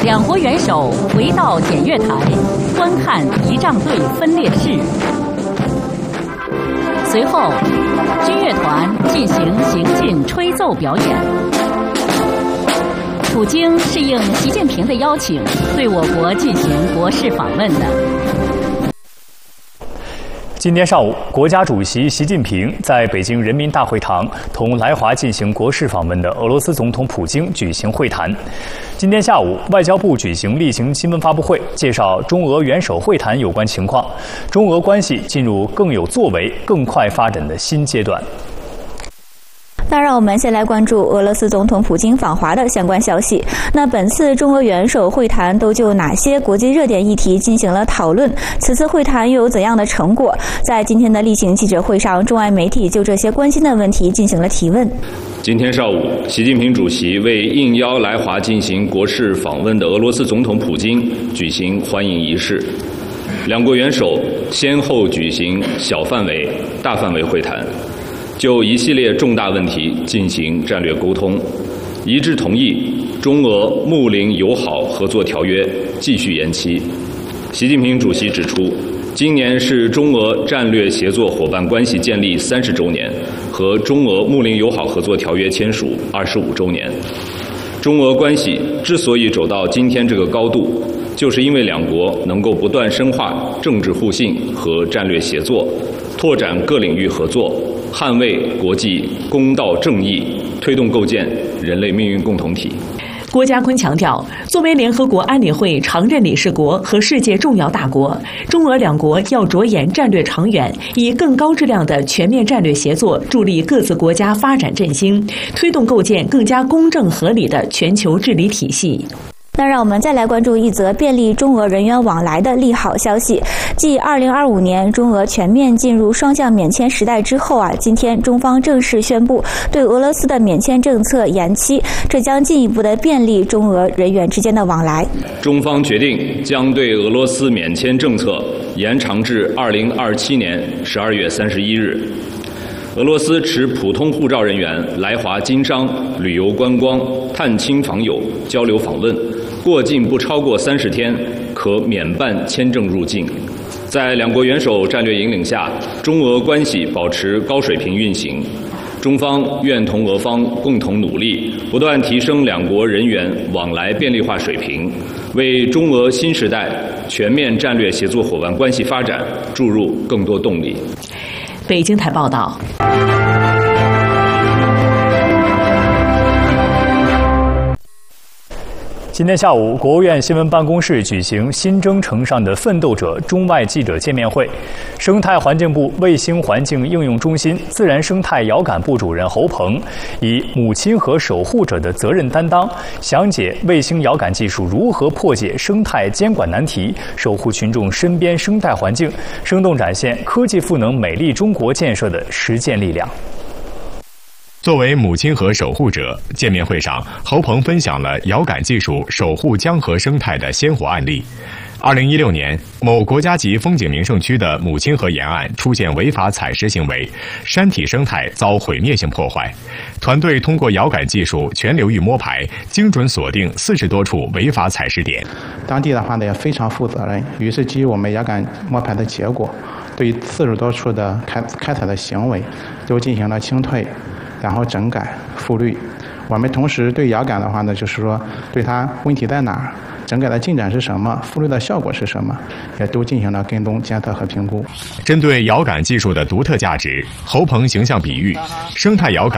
两国元首回到检阅台，观看仪仗队分列式。随后，军乐团进行行进吹奏表演。普京是应习近平的邀请，对我国进行国事访问的。 今天上午，国家主席习近平在北京人民大会堂同来华进行国事访问的俄罗斯总统普京举行会谈。今天下午，外交部举行例行新闻发布会，介绍中俄元首会谈有关情况，中俄关系进入更有作为、更快发展的新阶段。 那让我们先来关注俄罗斯总统普京访华的相关消息。那本次中俄元首会谈都就哪些国际热点议题进行了讨论？此次会谈又有怎样的成果？在今天的例行记者会上，中外媒体就这些关心的问题进行了提问。 今天上午，习近平主席为应邀来华进行国事访问的俄罗斯总统普京举行欢迎仪式。两国元首先后举行小范围、大范围会谈，就一系列重大问题进行战略沟通，一致同意中俄睦邻友好合作条约继续延期。习近平主席指出，今年是中俄战略协作伙伴关系建立30周年和中俄睦邻友好合作条约签署25周年。中俄关系之所以走到今天这个高度，就是因为两国能够不断深化政治互信和战略协作，拓展各领域合作，捍卫国际公道正义，推动构建人类命运共同体。 郭家坤强调，作为联合国安理会常任理事国和世界重要大国，中俄两国要着眼战略长远，以更高质量的全面战略协作助力各自国家发展振兴，推动构建更加公正合理的全球治理体系。 那让我们再来关注一则便利中俄人员往来的利好消息。继2025年中俄全面进入双向免签时代之后今天中方正式宣布对俄罗斯的免签政策延期，这将进一步的便利中俄人员之间的往来。 中方决定将对俄罗斯免签政策延长至2027年12月31日。俄罗斯持普通护照人员来华经商、旅游观光、探亲访友、交流访问，过境不超过30天，可免办签证入境。在两国元首战略引领下，中俄关系保持高水平运行。中方愿同俄方共同努力，不断提升两国人员往来便利化水平，为中俄新时代全面战略协作伙伴关系发展注入更多动力。 北京台报道。 今天下午，国务院新闻办公室举行新征程上的奋斗者中外记者见面会。生态环境部卫星环境应用中心自然生态遥感部主任侯鹏以母亲和守护者的责任担当，详解卫星遥感技术如何破解生态监管难题，守护群众身边生态环境，生动展现科技赋能美丽中国建设的实践力量。 作为母亲河守护者，见面会上，侯鹏分享了遥感技术守护江河生态的鲜活案例。2016年，某国家级风景名胜区的母亲河沿岸出现违法采石行为，山体生态遭毁灭性破坏。团队通过遥感技术全流域摸排，精准锁定40多处违法采石点。 当地的话呢也非常负责任，于是基于我们遥感摸排的结果，对于40多处的开采的行为都进行了清退，然后整改复绿。我们同时对遥感的话呢，就是说对它问题在哪儿，整改的进展是什么，复绿的效果是什么，也都进行了跟踪、监测和评估。 针对遥感技术的独特价值，侯鹏形象比喻，生态遥感